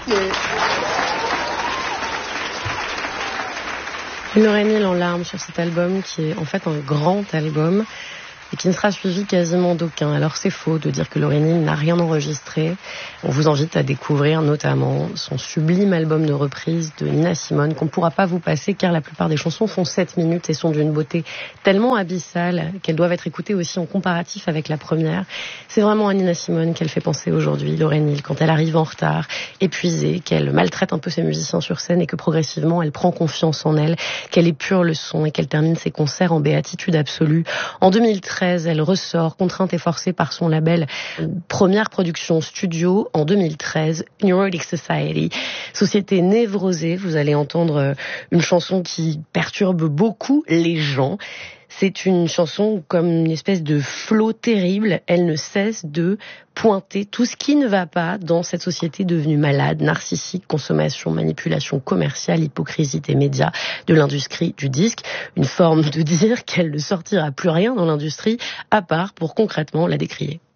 Lauryn Hill en larmes sur cet album qui est en fait un grand album et qui ne sera suivi quasiment d'aucun. Alors c'est faux de dire que Lauryn Hill n'a rien enregistré. On vous invite à découvrir notamment son sublime album de reprise de Nina Simone qu'on ne pourra pas vous passer car la plupart des chansons font 7 minutes et sont d'une beauté tellement abyssale qu'elles doivent être écoutées aussi en comparatif avec la première. C'est vraiment à Nina Simone qu'elle fait penser aujourd'hui, Lauryn Hill, quand elle arrive en retard, épuisée, qu'elle maltraite un peu ses musiciens sur scène et que progressivement elle prend confiance en elle, qu'elle épure le son et qu'elle termine ses concerts en béatitude absolue. En 2013, elle ressort, contrainte et forcée par son label, première production studio en 2013, Neurotic Society, société névrosée. Vous allez entendre une chanson qui perturbe beaucoup les gens. C'est une chanson comme une espèce de flot terrible. Elle ne cesse de pointer tout ce qui ne va pas dans cette société devenue malade, narcissique, consommation, manipulation commerciale, hypocrisie des médias, de l'industrie du disque. Une forme de dire qu'elle ne sortira plus rien dans l'industrie, à part pour concrètement la décrier.